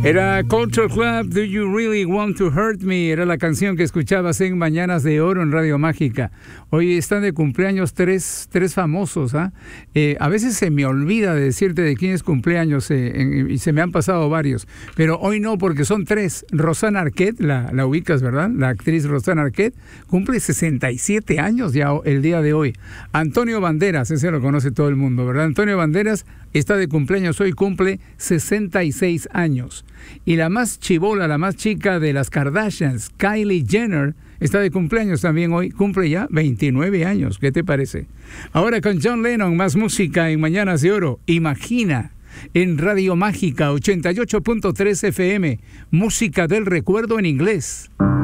Era Culture Club, Do You Really Want to Hurt Me? Era la canción que escuchabas en Mañanas de Oro en Radio Mágica. Hoy están de cumpleaños tres famosos. A veces se me olvida de decirte de quién es cumpleaños y se me han pasado varios. Pero hoy no, porque son tres. Rosanna Arquette, la ubicas, ¿verdad? La actriz Rosanna Arquette cumple 67 años ya el día de hoy. Antonio Banderas, ese lo conoce todo el mundo, ¿verdad? Antonio Banderas está de cumpleaños hoy, cumple 66 años. Y la más chibola, la más chica de las Kardashians, Kylie Jenner, está de cumpleaños también hoy, cumple ya 29 años. ¿Qué te parece? Ahora con John Lennon, más música en Mañanas de Oro. Imagina, en Radio Mágica 88.3 FM, música del recuerdo en inglés.